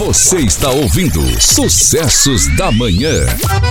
Você está ouvindo Sucessos da Manhã.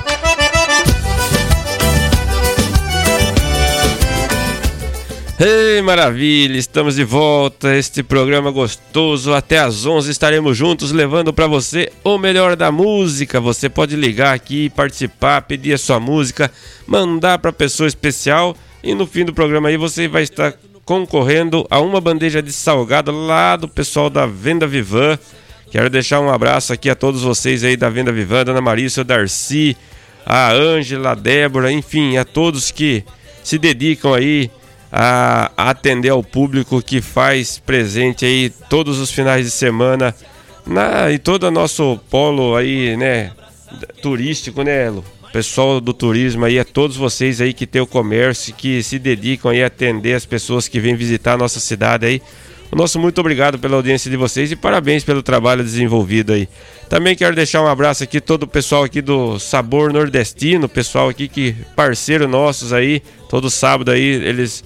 Ei, maravilha, estamos de volta, este programa gostoso, até às 11 estaremos juntos levando para você o melhor da música. Você pode ligar aqui, participar, pedir a sua música, mandar para pessoa especial e no fim do programa aí você vai estar concorrendo a uma bandeja de salgado lá do pessoal da Venda Vivan. Quero deixar um abraço aqui a todos vocês aí da Venda Vivan, Dona Marícia, o Darcy, a Ângela, a Débora, enfim, a todos que se dedicam aí a atender ao público que faz presente aí todos os finais de semana e todo o nosso polo aí, né, turístico, né, Elo? Pessoal do turismo aí, a todos vocês aí que tem o comércio, que se dedicam aí a atender as pessoas que vêm visitar a nossa cidade aí. O nosso muito obrigado pela audiência de vocês e parabéns pelo trabalho desenvolvido aí. Também quero deixar um abraço aqui todo o pessoal aqui do Sabor Nordestino, pessoal aqui que parceiro nossos aí, todo sábado aí eles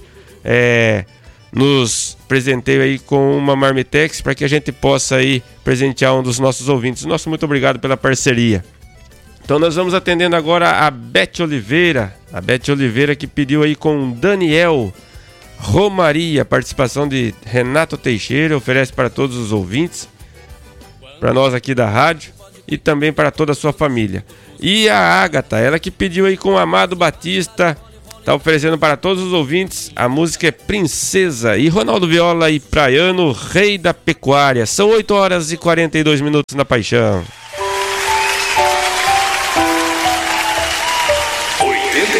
nos presenteiam aí com uma Marmitex para que a gente possa aí presentear um dos nossos ouvintes. Nosso muito obrigado pela parceria. Então nós vamos atendendo agora a Beth Oliveira. A Beth Oliveira que pediu aí com Daniel Romaria, participação de Renato Teixeira, oferece para todos os ouvintes, para nós aqui da rádio e também para toda a sua família. E a Ágata, ela que pediu aí com Amado Batista, tá oferecendo para todos os ouvintes, a música é Princesa. E Ronaldo Viola e Praiano, Rei da Pecuária. São 8 horas e 42 minutos na Paixão.